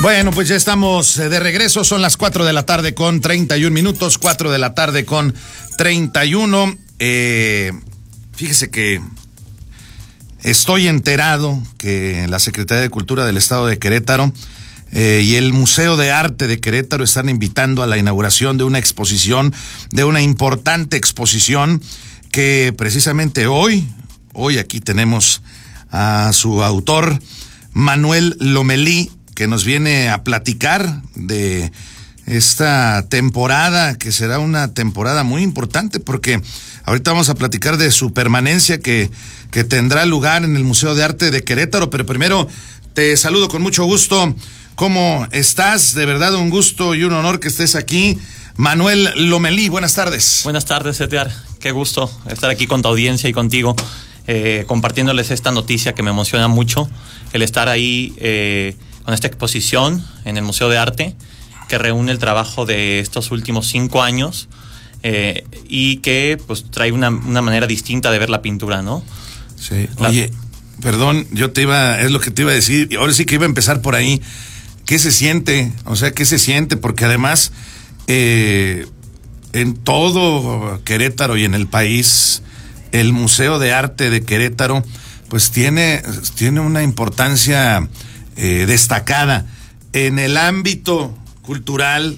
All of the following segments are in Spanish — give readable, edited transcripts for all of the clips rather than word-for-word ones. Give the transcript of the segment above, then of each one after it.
Bueno, pues ya estamos de regreso, son las 4 de la tarde con 31 minutos, 4 de la tarde con 31. Fíjese que estoy enterado que la Secretaría de Cultura del Estado de Querétaro y el Museo de Arte de Querétaro están invitando a la inauguración de una exposición, de una importante exposición que precisamente hoy aquí tenemos a su autor, Manuel Lomelí, que nos viene a platicar de esta temporada, que será una temporada muy importante, porque ahorita vamos a platicar de su permanencia que tendrá lugar en el Museo de Arte de Querétaro, pero primero te saludo con mucho gusto. ¿Cómo estás? De verdad un gusto y un honor que estés aquí. Manuel Lomelí, buenas tardes. Buenas tardes, Edgar. Qué gusto estar aquí con tu audiencia y contigo, compartiéndoles esta noticia que me emociona mucho, el estar ahí con esta exposición en el Museo de Arte que reúne el trabajo de estos últimos 5 años y que pues trae una manera distinta de ver la pintura, ¿no? Sí. Oye, perdón, es lo que te iba a decir, y ahora sí que iba a empezar por ahí. ¿Qué se siente? O sea, ¿qué se siente? Porque además en todo Querétaro y en el país, el Museo de Arte de Querétaro pues tiene una importancia destacada en el ámbito cultural.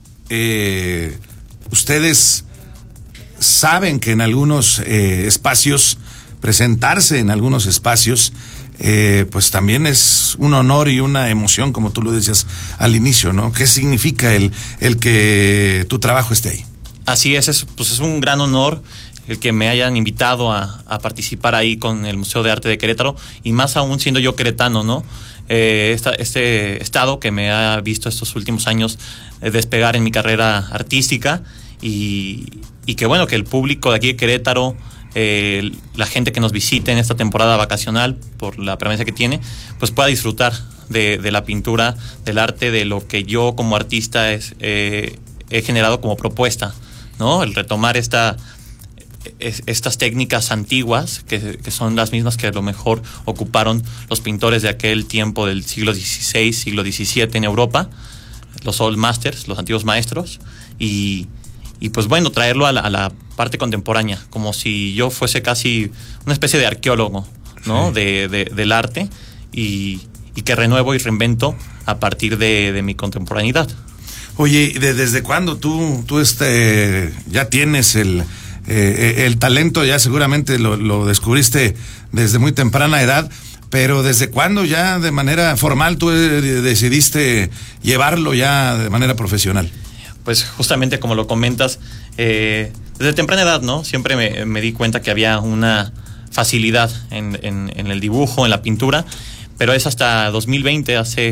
Ustedes saben que en algunos espacios, presentarse en algunos espacios, pues también es un honor y una emoción, como tú lo decías al inicio, ¿no? ¿Qué significa el que tu trabajo esté ahí? Así es un gran honor el que me hayan invitado a participar ahí con el Museo de Arte de Querétaro, y más aún siendo yo queretano, ¿no? Este estado que me ha visto estos últimos años despegar en mi carrera artística, y que bueno, que el público de aquí de Querétaro, la gente que nos visite en esta temporada vacacional, por la permanencia que tiene, pues pueda disfrutar de la pintura, del arte, de lo que yo como artista he generado como propuesta, ¿no? El retomar estas técnicas antiguas que son las mismas que a lo mejor ocuparon los pintores de aquel tiempo del siglo XVI, siglo XVII en Europa, los old masters, los antiguos maestros, y pues bueno, traerlo a la parte contemporánea, como si yo fuese casi una especie de arqueólogo, ¿no? Sí. Del arte, y que renuevo y reinvento a partir de mi contemporaneidad. Oye, ¿desde cuándo tú ya tienes el talento? Ya seguramente lo descubriste desde muy temprana edad, pero ¿desde cuándo ya de manera formal tú decidiste llevarlo ya de manera profesional? Pues justamente como lo comentas, desde temprana edad, ¿no? Siempre me di cuenta que había una facilidad en el dibujo, en la pintura, pero es hasta 2020, hace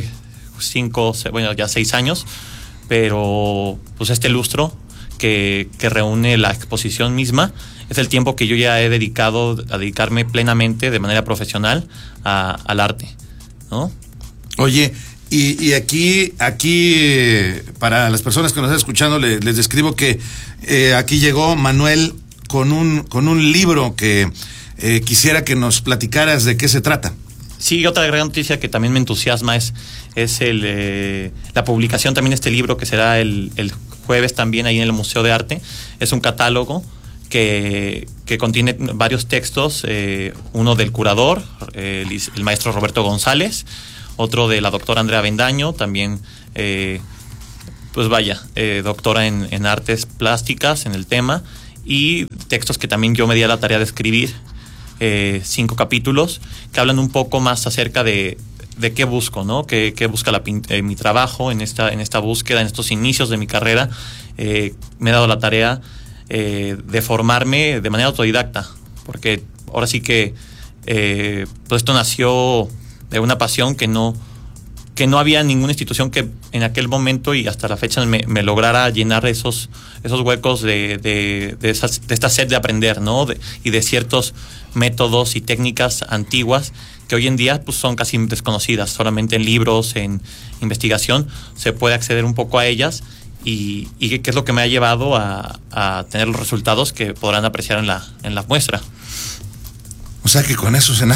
6 años, pero pues este lustro que reúne la exposición misma es el tiempo que yo ya he dedicado a dedicarme plenamente de manera profesional al arte, ¿no? Oye, y aquí para las personas que nos están escuchando les describo que aquí llegó Manuel con un libro que quisiera que nos platicaras de qué se trata. Sí, otra gran noticia que también me entusiasma es la publicación también de este libro, que será el jueves también ahí en el Museo de Arte. Es un catálogo que contiene varios textos, uno del curador, el maestro Roberto González, otro de la doctora Andrea Bendaño, también doctora en artes plásticas en el tema, y textos que también yo me di a la tarea de escribir, 5 capítulos que hablan un poco más acerca de qué busco, ¿no? Qué busca mi trabajo en esta búsqueda, en estos inicios de mi carrera. Me he dado la tarea de formarme de manera autodidacta, porque ahora sí que pues esto nació de una pasión que no había ninguna institución que en aquel momento y hasta la fecha me lograra llenar esos huecos de esta sed de aprender, ¿no? Y de ciertos métodos y técnicas antiguas que hoy en día pues son casi desconocidas. Solamente en libros, en investigación, se puede acceder un poco a ellas, y qué es lo que me ha llevado a tener los resultados que podrán apreciar en la muestra. O sea que con eso se nace.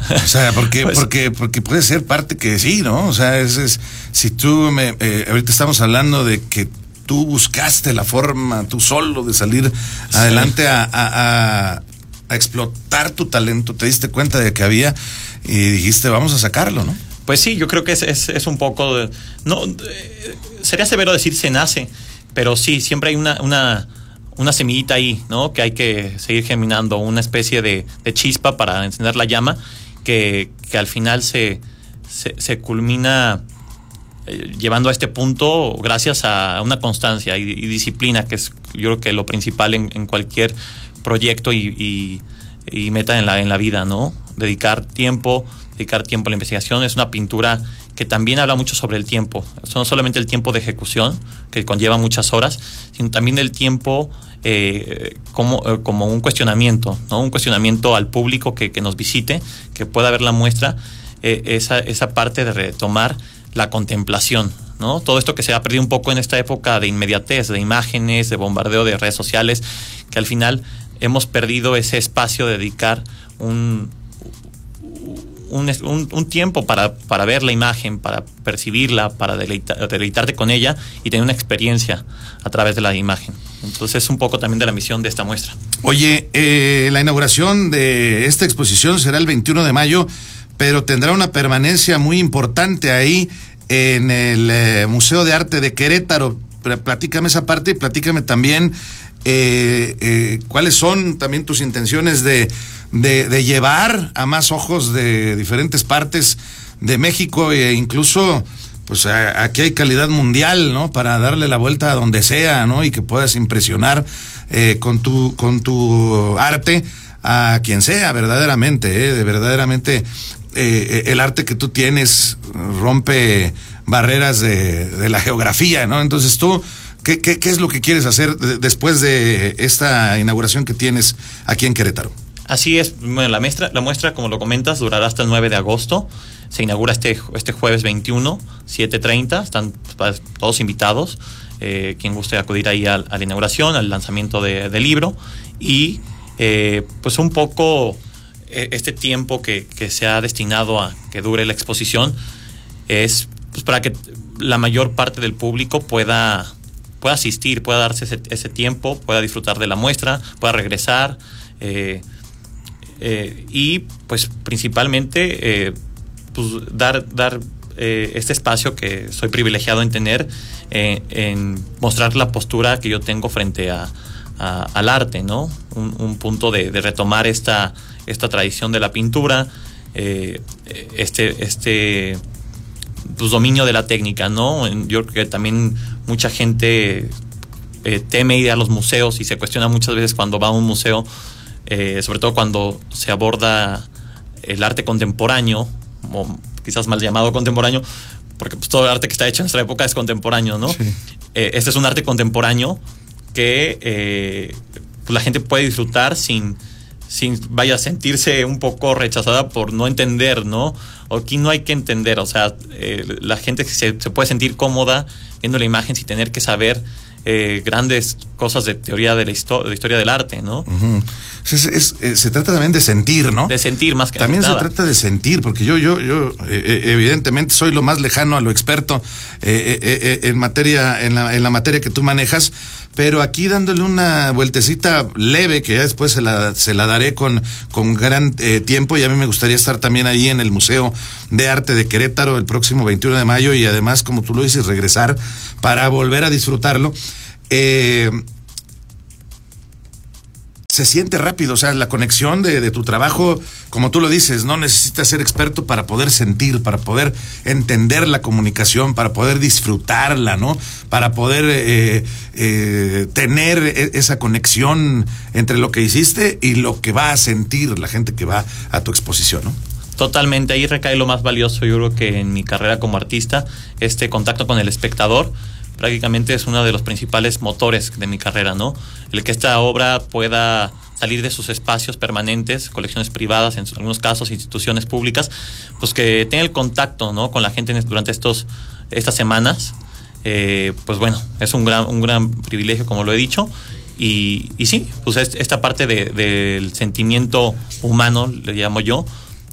O sea, porque puede ser parte que sí, ¿no? O sea, si tú ahorita estamos hablando de que tú buscaste la forma tú solo de salir adelante a explotar tu talento, te diste cuenta de que había y dijiste, vamos a sacarlo, ¿no? Pues sí, yo creo que es un poco sería severo decir se nace, pero sí, siempre hay una semillita ahí, ¿no? Que hay que seguir germinando, una especie de chispa para encender la llama que al final se culmina llevando a este punto gracias a una constancia y disciplina, que es yo creo que lo principal en cualquier proyecto y meta en la vida, ¿no? Dedicar tiempo a la investigación. Es una pintura que también habla mucho sobre el tiempo, no solamente el tiempo de ejecución, que conlleva muchas horas, sino también el tiempo como un cuestionamiento, ¿no? Un cuestionamiento al público que nos visite, que pueda ver la muestra, esa parte de retomar la contemplación, ¿no? Todo esto que se ha perdido un poco en esta época de inmediatez, de imágenes, de bombardeo de redes sociales, que al final hemos perdido ese espacio de dedicar un tiempo para ver la imagen, para percibirla, para deleitarte con ella y tener una experiencia a través de la imagen. Entonces es un poco también de la misión de esta muestra. Oye, la inauguración de esta exposición será el 21 de mayo, pero tendrá una permanencia muy importante ahí en el Museo de Arte de Querétaro. Platícame esa parte y platícame también cuáles son también tus intenciones de llevar a más ojos de diferentes partes de México e incluso pues aquí hay calidad mundial, ¿no? Para darle la vuelta a donde sea, ¿no? Y que puedas impresionar con tu arte a quien sea verdaderamente, verdaderamente el arte que tú tienes rompe barreras de la geografía, ¿no? Entonces tú, ¿qué es lo que quieres hacer después de esta inauguración que tienes aquí en Querétaro? Así es, bueno, la muestra, como lo comentas, durará hasta el 9 de agosto. Se inaugura este jueves 21, 7:30. Están todos invitados. Quien guste acudir ahí a la inauguración, al lanzamiento del libro. Y pues un poco este tiempo que se ha destinado a que dure la exposición es pues para que la mayor parte del público pueda asistir, pueda darse ese tiempo, pueda disfrutar de la muestra, pueda regresar. Y pues principalmente pues dar este espacio que soy privilegiado en tener, en mostrar la postura que yo tengo frente al arte, ¿no? Un punto de retomar esta tradición de la pintura, pues dominio de la técnica, ¿no? Yo creo que también mucha gente teme ir a los museos y se cuestiona muchas veces cuando va a un museo, sobre todo cuando se aborda el arte contemporáneo, o quizás mal llamado contemporáneo, porque pues todo el arte que está hecho en nuestra época es contemporáneo, ¿no? Sí. Este es un arte contemporáneo que pues la gente puede disfrutar sin vaya a sentirse un poco rechazada por no entender, ¿no? O aquí no hay que entender, o sea, la gente se puede sentir cómoda viendo la imagen sin tener que saber grandes cosas de teoría de la historia del arte, ¿no? Uh-huh. Se trata también de sentir, ¿no? De sentir más que también nada. Se trata de sentir, porque yo evidentemente soy lo más lejano a lo experto en la materia que tú manejas, pero aquí dándole una vueltecita leve, que ya después se la daré con gran tiempo, y a mí me gustaría estar también ahí en el Museo de Arte de Querétaro el próximo 21 de mayo, y además, como tú lo dices, regresar para volver a disfrutarlo. Se siente rápido, o sea, la conexión de tu trabajo, como tú lo dices, no necesitas ser experto para poder sentir, para poder entender la comunicación, para poder disfrutarla, ¿no? Para poder tener esa conexión entre lo que hiciste y lo que va a sentir la gente que va a tu exposición, ¿no? Totalmente, ahí recae lo más valioso, yo creo que en mi carrera como artista, este contacto con el espectador. Prácticamente es uno de los principales motores de mi carrera, ¿no? El que esta obra pueda salir de sus espacios permanentes, colecciones privadas, en algunos casos instituciones públicas, pues que tenga el contacto, ¿no? Con la gente durante estas semanas, pues bueno, es un gran privilegio, como lo he dicho, y sí, pues esta parte del sentimiento humano, le llamo yo,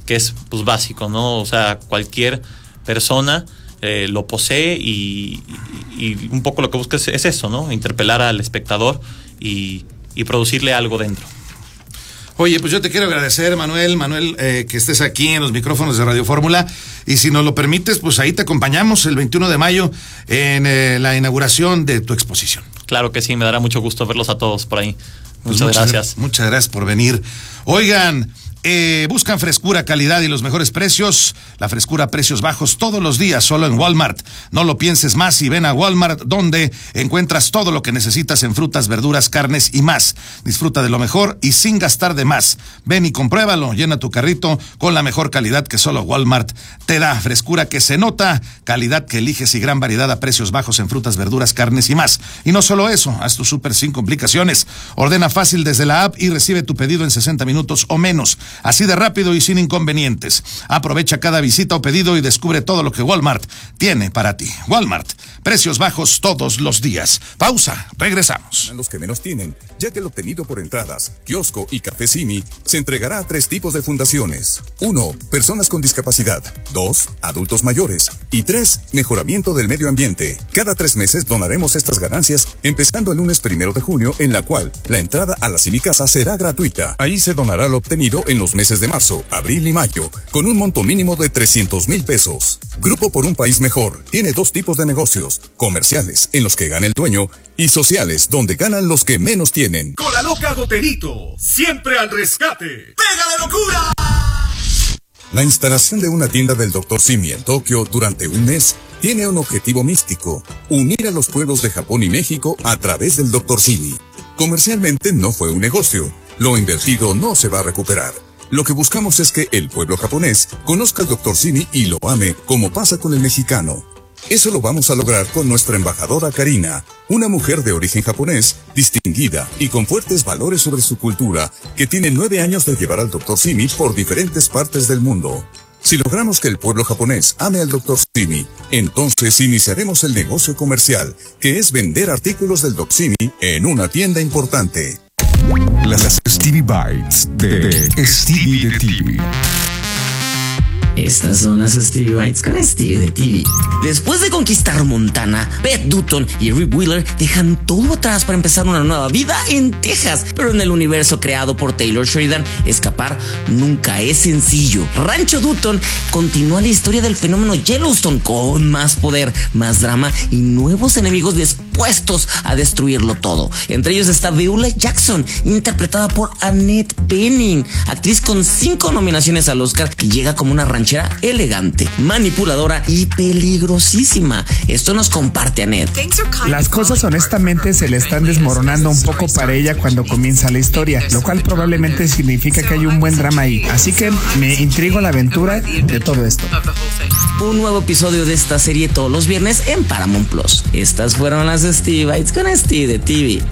que es pues básico, ¿no? O sea, cualquier persona lo posee y un poco lo que busca es eso, ¿no? Interpelar al espectador y producirle algo dentro. Oye, pues yo te quiero agradecer, Manuel, que estés aquí en los micrófonos de Radio Fórmula, y si nos lo permites, pues ahí te acompañamos el 21 de mayo en la inauguración de tu exposición. Claro que sí, me dará mucho gusto verlos a todos por ahí. Muchas gracias. Muchas gracias por venir. Oigan, buscan frescura, calidad y los mejores precios. La frescura a precios bajos todos los días, solo en Walmart. No lo pienses más y ven a Walmart, donde encuentras todo lo que necesitas en frutas, verduras, carnes y más. Disfruta de lo mejor y sin gastar de más. Ven y compruébalo, llena tu carrito con la mejor calidad que solo Walmart te da. Frescura que se nota, calidad que eliges y gran variedad a precios bajos en frutas, verduras, carnes y más. Y no solo eso, haz tu súper sin complicaciones. Ordena fácil desde la app y recibe tu pedido en 60 minutos o menos. Así de rápido y sin inconvenientes. Aprovecha cada visita o pedido y descubre todo lo que Walmart tiene para ti. Walmart, precios bajos todos los días. Pausa, regresamos. Los que menos tienen, ya que el obtenido por entradas, kiosco y Café Simi se entregará a 3 tipos de fundaciones. 1. Personas con discapacidad. 2. Adultos mayores. Y 3. Mejoramiento del medio ambiente. Cada 3 meses donaremos estas ganancias, empezando el lunes 1 de junio, en la cual la entrada a la Simi Casa será gratuita. Ahí se donará lo obtenido en los meses de marzo, abril y mayo, con un monto mínimo de 300,000 pesos. Grupo por un País Mejor tiene 2 tipos de negocios: comerciales, en los que gana el dueño, y sociales, donde ganan los que menos tienen. Con la loca Goterito, siempre al rescate. ¡Pega de locura! La instalación de una tienda del Dr. Simi en Tokio durante un mes tiene un objetivo místico: unir a los pueblos de Japón y México a través del Dr. Simi. Comercialmente no fue un negocio. Lo invertido no se va a recuperar. Lo que buscamos es que el pueblo japonés conozca al Dr. Simi y lo ame, como pasa con el mexicano. Eso lo vamos a lograr con nuestra embajadora Karina, una mujer de origen japonés, distinguida y con fuertes valores sobre su cultura, que tiene 9 años de llevar al Dr. Simi por diferentes partes del mundo. Si logramos que el pueblo japonés ame al Dr. Simi, entonces iniciaremos el negocio comercial, que es vender artículos del Dr. Simi en una tienda importante. Las Stevie Bites de Stevie de TV. Estas son las Stevie Bites con Stevie de TV. Después de conquistar Montana, Beth Dutton y Rip Wheeler dejan todo atrás para empezar una nueva vida en Texas. Pero en el universo creado por Taylor Sheridan, escapar nunca es sencillo. Rancho Dutton continúa la historia del fenómeno Yellowstone con más poder, más drama y nuevos enemigos dispuestos a destruirlo todo. Entre ellos está Beulah Jackson, interpretada por Annette Bening, actriz con 5 nominaciones al Oscar, que llega como una ranchera elegante, manipuladora y peligrosísima. Esto nos comparte Annette. Las cosas honestamente se le están desmoronando un poco para ella cuando comienza la historia, lo cual probablemente significa que hay un buen drama ahí. Así que me intriga la aventura de todo esto. Un nuevo episodio de esta serie todos los viernes en Paramount Plus. Estas fueron las Stevie Bites con Stevie de TV.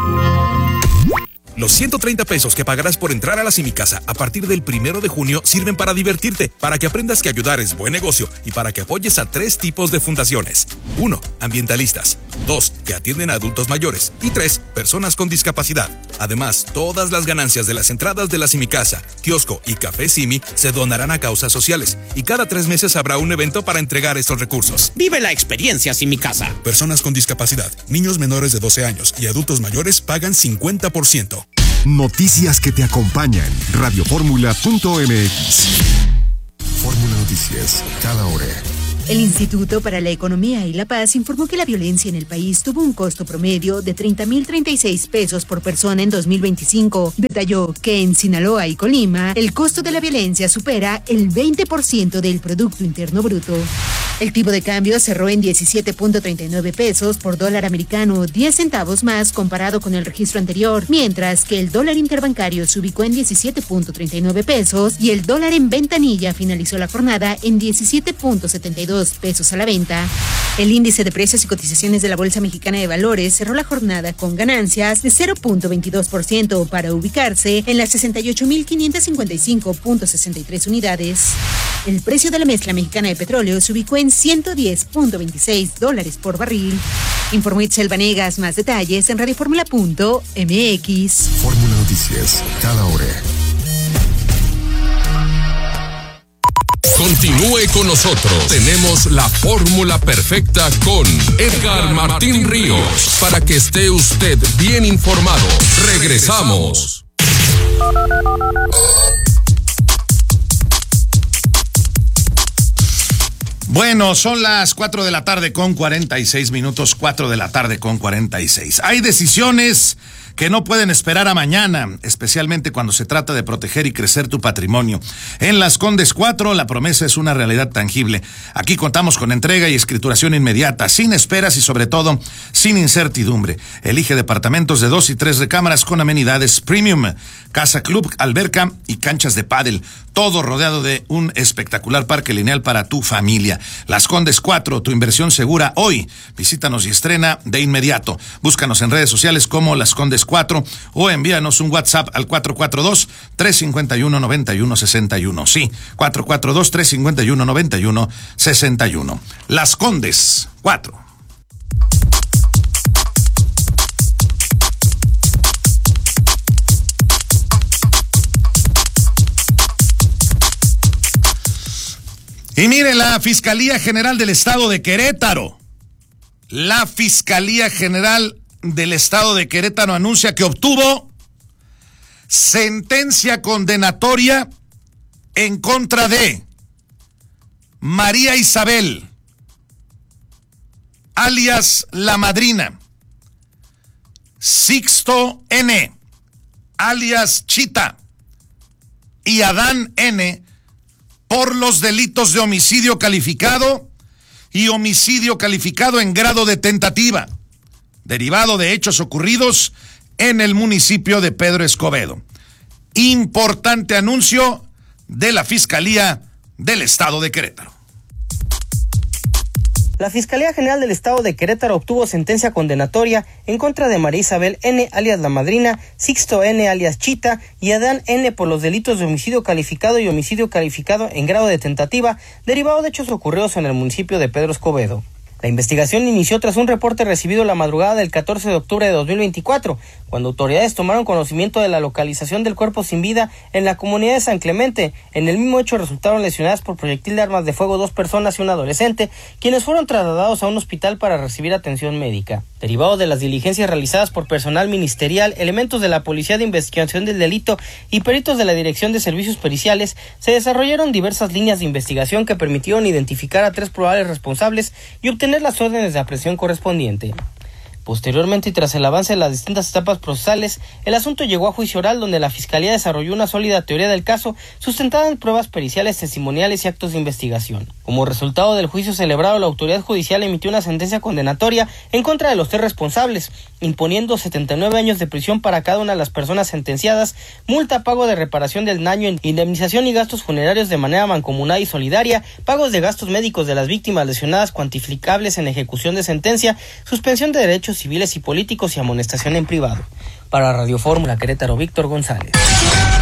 Los 130 pesos que pagarás por entrar a la Simi Casa a partir del 1 de junio sirven para divertirte, para que aprendas que ayudar es buen negocio y para que apoyes a 3 tipos de fundaciones. 1. Ambientalistas. 2. Que atienden a adultos mayores. Y 3. Personas con discapacidad. Además, todas las ganancias de las entradas de la Simi Casa, kiosco y Café Simi se donarán a causas sociales. Y cada 3 meses habrá un evento para entregar estos recursos. Vive la experiencia Simi Casa. Personas con discapacidad, niños menores de 12 años y adultos mayores pagan 50%. Noticias que te acompañan. Radioformula.mx. Fórmula Noticias, cada hora. El Instituto para la Economía y la Paz informó que la violencia en el país tuvo un costo promedio de 30,036 pesos por persona en 2025. Detalló que en Sinaloa y Colima, el costo de la violencia supera el 20% del Producto Interno Bruto. El tipo de cambio cerró en 17.39 pesos por dólar americano, 10 centavos más comparado con el registro anterior, mientras que el dólar interbancario se ubicó en 17.39 pesos y el dólar en ventanilla finalizó la jornada en 17.72 pesos a la venta. El índice de precios y cotizaciones de la Bolsa Mexicana de Valores cerró la jornada con ganancias de 0.22% para ubicarse en las 68.555.63 unidades. El precio de la mezcla mexicana de petróleo se ubicó en $110.26 por barril. Informó Itzel Vanegas. Más detalles en radioformula.mx. Fórmula Noticias, cada hora. Continúe con nosotros. Tenemos la fórmula perfecta con Edgar Martín Ríos para que esté usted bien informado. Regresamos. Bueno, son las 4 de la tarde con 46 minutos, 4 de la tarde con 46. Hay decisiones que no pueden esperar a mañana, especialmente cuando se trata de proteger y crecer tu patrimonio. En Las Condes 4, la promesa es una realidad tangible. Aquí contamos con entrega y escrituración inmediata, sin esperas y sobre todo, sin incertidumbre. Elige departamentos de 2 y 3 recámaras con amenidades premium, casa club, alberca y canchas de pádel. Todo rodeado de un espectacular parque lineal para tu familia. Las Condes 4, tu inversión segura hoy. Visítanos y estrena de inmediato. Búscanos en redes sociales como Las Condes 4 o envíanos un WhatsApp al 442-351-9161. Sí, 442-351-9161. Las Condes 4. Y mire, la Fiscalía General del Estado de Querétaro. La Fiscalía General del Estado de Querétaro anuncia que obtuvo sentencia condenatoria en contra de María Isabel, alias La Madrina, Sixto N., alias Chita, y Adán N., por los delitos de homicidio calificado y homicidio calificado en grado de tentativa, derivado de hechos ocurridos en el municipio de Pedro Escobedo. Importante anuncio de la Fiscalía del Estado de Querétaro. La Fiscalía General del Estado de Querétaro obtuvo sentencia condenatoria en contra de María Isabel N., alias La Madrina, Sixto N., alias Chita, y Adán N. por los delitos de homicidio calificado y homicidio calificado en grado de tentativa, derivado de hechos ocurridos en el municipio de Pedro Escobedo. La investigación inició tras un reporte recibido la madrugada del 14 de octubre de 2024, cuando autoridades tomaron conocimiento de la localización del cuerpo sin vida en la comunidad de San Clemente. En el mismo hecho resultaron lesionadas por proyectil de armas de fuego 2 personas y un adolescente, quienes fueron trasladados a un hospital para recibir atención médica. Derivado de las diligencias realizadas por personal ministerial, elementos de la Policía de Investigación del Delito y peritos de la Dirección de Servicios Periciales, se desarrollaron diversas líneas de investigación que permitieron identificar a 3 probables responsables y obtener las órdenes de aprehensión correspondiente. Posteriormente, y tras el avance de las distintas etapas procesales, el asunto llegó a juicio oral, donde la Fiscalía desarrolló una sólida teoría del caso sustentada en pruebas periciales, testimoniales y actos de investigación. Como resultado del juicio celebrado, la autoridad judicial emitió una sentencia condenatoria en contra de los 3 responsables, imponiendo 79 años de prisión para cada una de las personas sentenciadas, multa, pago de reparación del daño, indemnización y gastos funerarios de manera mancomunada y solidaria, pagos de gastos médicos de las víctimas lesionadas cuantificables en ejecución de sentencia, suspensión de derechos civiles y políticos y amonestación en privado. Para Radio Fórmula Querétaro, Víctor González.